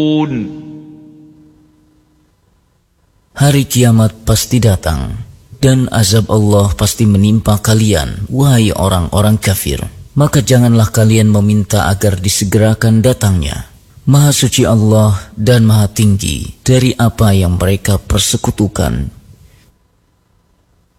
Hari kiamat pasti datang, dan azab Allah pasti menimpa kalian, wahai orang-orang kafir. Maka janganlah kalian meminta agar disegerakan datangnya. Maha suci Allah dan maha tinggi dari apa yang mereka persekutukan.